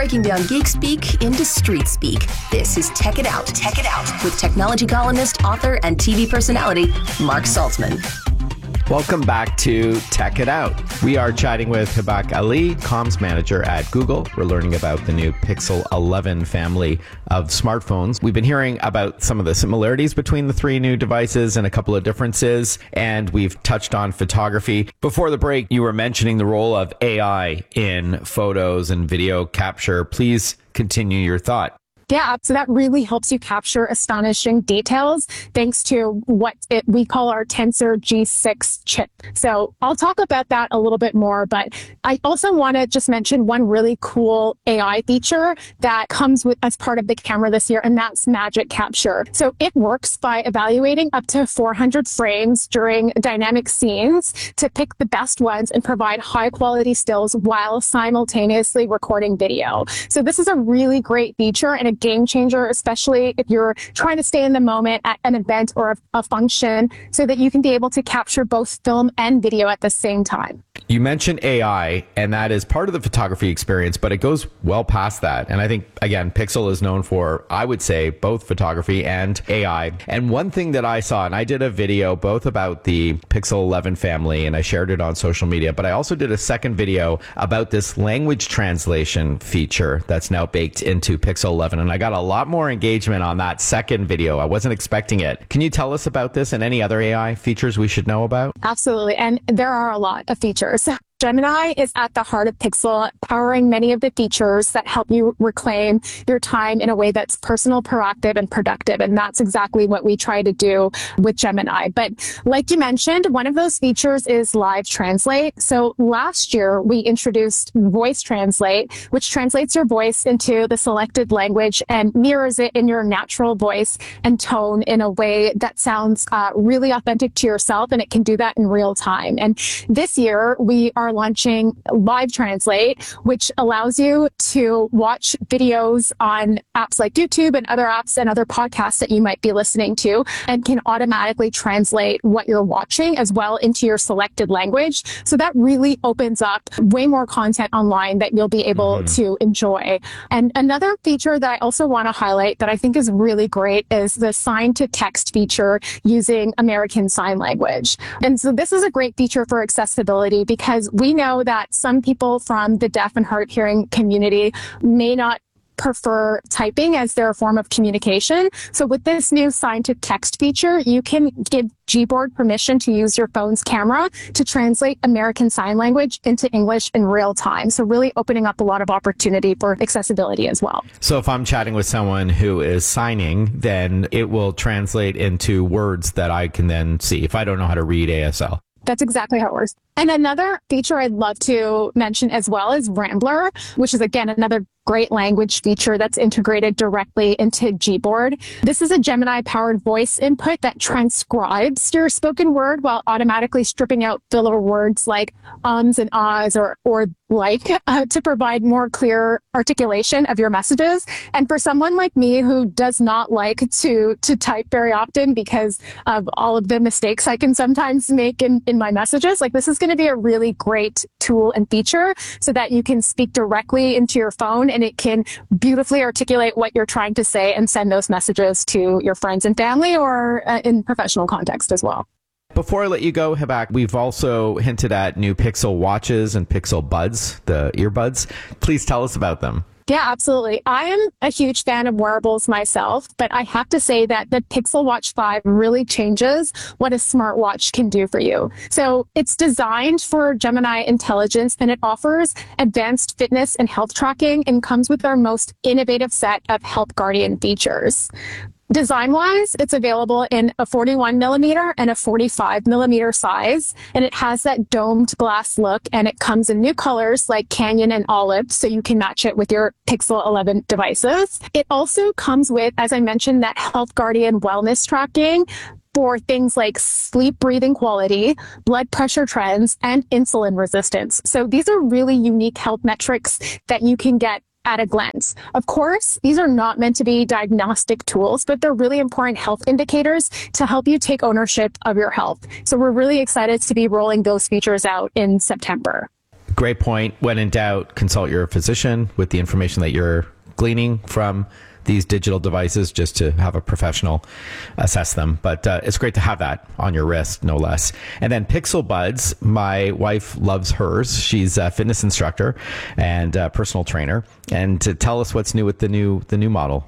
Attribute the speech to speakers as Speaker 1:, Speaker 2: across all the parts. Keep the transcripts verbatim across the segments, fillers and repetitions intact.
Speaker 1: breaking down geek speak into street speak. This is Tech It Out, Tech It Out with technology columnist, author, and T V personality Mark Saltzman.
Speaker 2: Welcome back to Tech It Out. We are chatting with Hibak Ali, comms manager at Google. We're learning about the new Pixel eleven family of smartphones. We've been hearing about some of the similarities between the three new devices and a couple of differences, and we've touched on photography. Before the break, you were mentioning the role of A I in photos and video capture. Please continue your thought.
Speaker 3: Yeah, so that really helps you capture astonishing details thanks to what it, we call our Tensor G six chip. So I'll talk about that a little bit more, but I also want to just mention one really cool A I feature that comes with as part of the camera this year, and that's Magic Capture. So it works by evaluating up to four hundred frames during dynamic scenes to pick the best ones and provide high quality stills while simultaneously recording video. So this is a really great feature and a game changer, especially if you're trying to stay in the moment at an event or a, a function so that you can be able to capture both film and video at the same time.
Speaker 2: You mentioned A I, and that is part of the photography experience, but it goes well past that. And I think, again, Pixel is known for, I would say, both photography and A I. And one thing that I saw, and I did a video both about the Pixel eleven family, and I shared it on social media, but I also did a second video about this language translation feature that's now baked into Pixel eleven. And I got a lot more engagement on that second video. I wasn't expecting it. Can you tell us about this and any other A I features we should know about?
Speaker 3: Absolutely. And there are a lot of features. Gemini is at the heart of Pixel, powering many of the features that help you reclaim your time in a way that's personal, proactive, and productive. And that's exactly what we try to do with Gemini. But like you mentioned, one of those features is Live Translate. So last year, we introduced Voice Translate, which translates your voice into the selected language and mirrors it in your natural voice and tone in a way that sounds uh, really authentic to yourself. And it can do that in real time. And this year, we are launching Live Translate, which allows you to watch videos on apps like YouTube and other apps and other podcasts that you might be listening to, and can automatically translate what you're watching as well into your selected language. So that really opens up way more content online that you'll be able mm-hmm. to enjoy. And another feature that I also want to highlight that I think is really great is the sign to text feature using American Sign Language. And so this is a great feature for accessibility because we know that some people from the deaf and hard hearing community may not prefer typing as their form of communication. So with this new sign to text feature, you can give Gboard permission to use your phone's camera to translate American Sign Language into English in real time. So really opening up a lot of opportunity for accessibility as well.
Speaker 2: So if I'm chatting with someone who is signing, then it will translate into words that I can then see if I don't know how to read A S L.
Speaker 3: That's exactly how it works. And another feature I'd love to mention as well is Rambler, which is, again, another great language feature that's integrated directly into Gboard. This is a Gemini-powered voice input that transcribes your spoken word while automatically stripping out filler words like ums and ahs or, or like uh, to provide more clear articulation of your messages. And for someone like me who does not like to to type very often because of all of the mistakes I can sometimes make in, in my messages, like this is going to be a really great tool and feature so that you can speak directly into your phone and it can beautifully articulate what you're trying to say and send those messages to your friends and family or uh, in professional context as well.
Speaker 2: Before I let you go, Hibak, we've also hinted at new Pixel watches and Pixel Buds, the earbuds. Please tell us about them.
Speaker 3: Yeah, absolutely. I am a huge fan of wearables myself, but I have to say that the Pixel Watch five really changes what a smartwatch can do for you. So it's designed for Gemini intelligence and it offers advanced fitness and health tracking and comes with our most innovative set of Health Guardian features. Design-wise, it's available in a forty-one millimeter and a forty-five millimeter size, and it has that domed glass look, and it comes in new colors like Canyon and Olive, so you can match it with your Pixel eleven devices. It also comes with, as I mentioned, that Health Guardian wellness tracking for things like sleep breathing quality, blood pressure trends, and insulin resistance. So these are really unique health metrics that you can get at a glance. Of course, these are not meant to be diagnostic tools, but they're really important health indicators to help you take ownership of your health. So we're really excited to be rolling those features out in September.
Speaker 2: Great point. When in doubt, consult your physician with the information that you're gleaning from these digital devices, just to have a professional assess them. But uh, it's great to have that on your wrist, no less. And then Pixel Buds, my wife loves hers. She's a fitness instructor and a personal trainer. And to tell us what's new with the new the new model.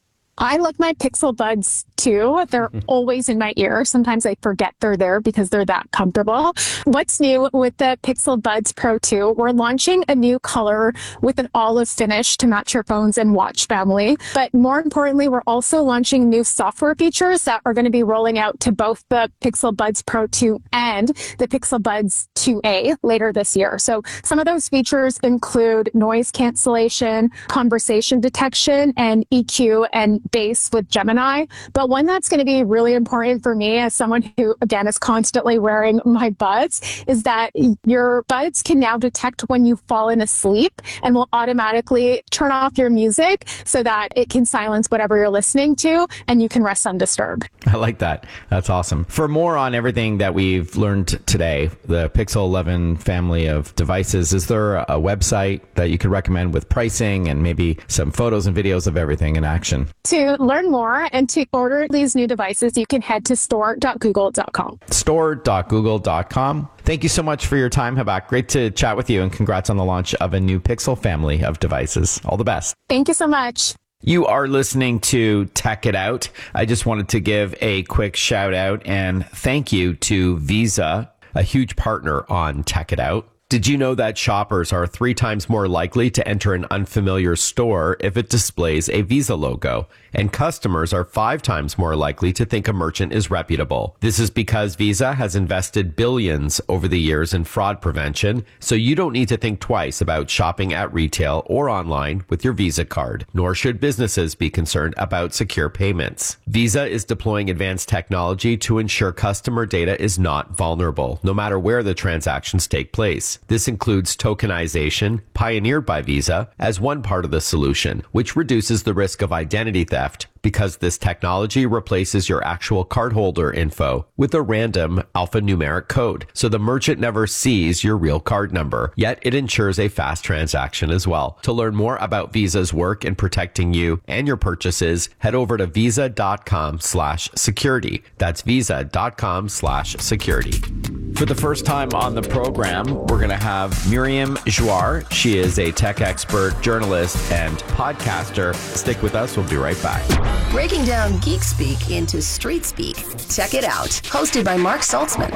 Speaker 3: I love my Pixel Buds too. They're mm-hmm. always in my ear. Sometimes I forget they're there because they're that comfortable. What's new with the Pixel Buds Pro two? We're launching a new color with an olive finish to match your phones and watch family. But more importantly, we're also launching new software features that are going to be rolling out to both the Pixel Buds Pro two and the Pixel Buds two A later this year. So some of those features include noise cancellation, conversation detection, and E Q and bass with Gemini. But one that's going to be really important for me as someone who, again, is constantly wearing my buds is that your buds can now detect when you've fallen asleep and will automatically turn off your music so that it can silence whatever you're listening to and you can rest undisturbed.
Speaker 2: I like that. That's awesome. For more on everything that we've learned today, the Pixel eleven family of devices, is there a website that you could recommend with pricing and maybe some photos and videos of everything in action?
Speaker 3: To learn more and to order these new devices, you can head to store dot google dot com.
Speaker 2: store dot google dot com. Thank you so much for your time, Habak. Great to chat with you, and congrats on the launch of a new Pixel family of devices. All the best.
Speaker 3: Thank you so much.
Speaker 2: You are listening to Tech It Out. I just wanted to give a quick shout out and thank you to Visa, a huge partner on Tech It Out. Did you know that shoppers are three times more likely to enter an unfamiliar store if it displays a Visa logo? And customers are five times more likely to think a merchant is reputable. This is because Visa has invested billions over the years in fraud prevention, so you don't need to think twice about shopping at retail or online with your Visa card, nor should businesses be concerned about secure payments. Visa is deploying advanced technology to ensure customer data is not vulnerable, no matter where the transactions take place. This includes tokenization, pioneered by Visa, as one part of the solution, which reduces the risk of identity theft because this technology replaces your actual cardholder info with a random alphanumeric code, so the merchant never sees your real card number, yet it ensures a fast transaction as well. To learn more about Visa's work in protecting you and your purchases, head over to visa.com slash security. That's visa.com slash security. For the first time on the program, we're going to have Miriam Jouar. She is a tech expert, journalist, and podcaster. Stick with us. We'll be right back.
Speaker 1: Breaking down geek speak into street speak. Check it out. Hosted by Mark Saltzman.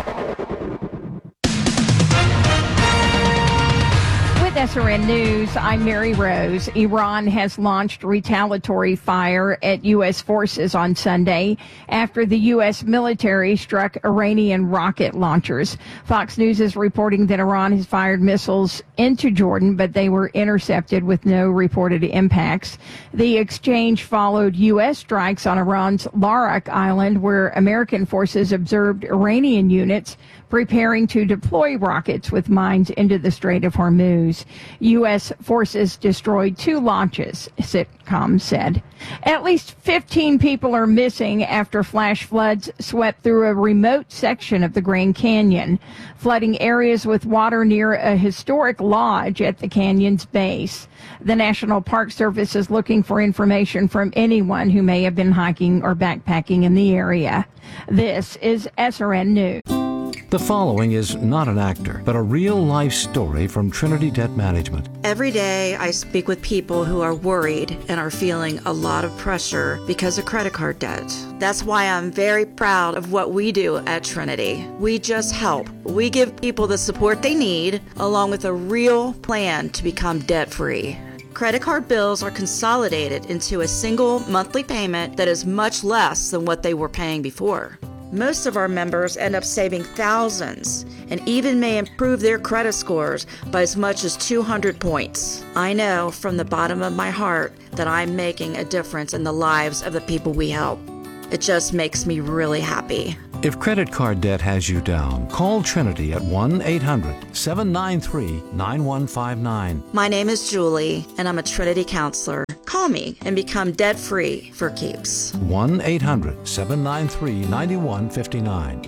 Speaker 4: With S R N News, I'm Mary Rose. Iran has launched retaliatory fire at U S forces on Sunday after the U S military struck Iranian rocket launchers. Fox News is reporting that Iran has fired missiles into Jordan, but they were intercepted with no reported impacts. The exchange followed U S strikes on Iran's Larak Island, where American forces observed Iranian units preparing to deploy rockets with mines into the Strait of Hormuz. U S forces destroyed two launches, Sitcom said. At least fifteen people are missing after flash floods swept through a remote section of the Grand Canyon, flooding areas with water near a historic lodge at the canyon's base. The National Park Service is looking for information from anyone who may have been hiking or backpacking in the area. This is S R N News.
Speaker 5: The following is not an actor, but a real-life story from Trinity Debt Management.
Speaker 6: Every day I speak with people who are worried and are feeling a lot of pressure because of credit card debt. That's why I'm very proud of what we do at Trinity. We just help. We give people the support they need, along with a real plan to become debt-free. Credit card bills are consolidated into a single monthly payment that is much less than what they were paying before. Most of our members end up saving thousands and even may improve their credit scores by as much as two hundred points. I know from the bottom of my heart that I'm making a difference in the lives of the people we help. It just makes me really happy.
Speaker 5: If credit card debt has you down, call Trinity at one eight hundred seven nine three nine one five nine.
Speaker 6: My name is Julie, and I'm a Trinity counselor. Call me and become debt-free for keeps.
Speaker 5: one eight hundred seven nine three nine one five nine.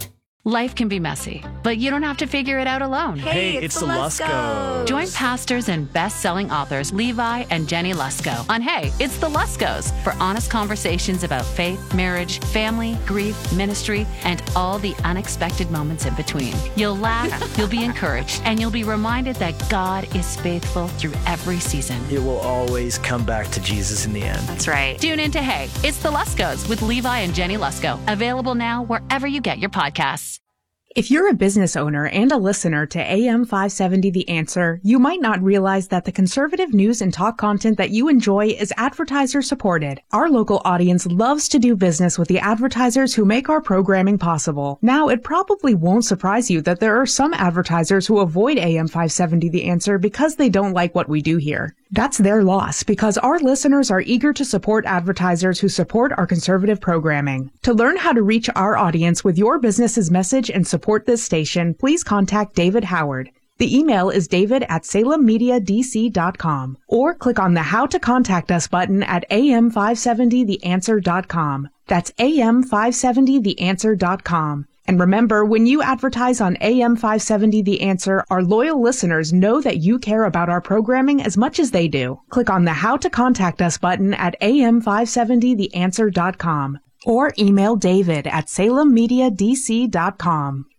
Speaker 7: Life can be messy, but you don't have to figure it out alone.
Speaker 8: Hey, it's, it's the Luskos.
Speaker 7: Join pastors and best-selling authors Levi and Jenny Lusko on Hey, It's the Luskos for honest conversations about faith, marriage, family, grief, ministry, and all the unexpected moments in between. You'll laugh, you'll be encouraged, and you'll be reminded that God is faithful through every season.
Speaker 8: It will always come back to Jesus in the end.
Speaker 7: That's right. Tune in to Hey, It's the Luskos with Levi and Jenny Lusko. Available now wherever you get your podcasts.
Speaker 9: If you're a business owner and a listener to A M five seventy The Answer, you might not realize that the conservative news and talk content that you enjoy is advertiser supported. Our local audience loves to do business with the advertisers who make our programming possible. Now, it probably won't surprise you that there are some advertisers who avoid A M five seventy The Answer because they don't like what we do here. That's their loss, because our listeners are eager to support advertisers who support our conservative programming. To learn how to reach our audience with your business's message and support this station, please contact David Howard. The email is david at salem media d c dot com, or click on the How to Contact Us button at a m five seventy the answer dot com. That's a m five seventy the answer dot com. And remember, when you advertise on A M five seventy The Answer, our loyal listeners know that you care about our programming as much as they do. Click on the How to Contact Us button at a m five seventy the answer dot com, or email David at salem media d c dot com.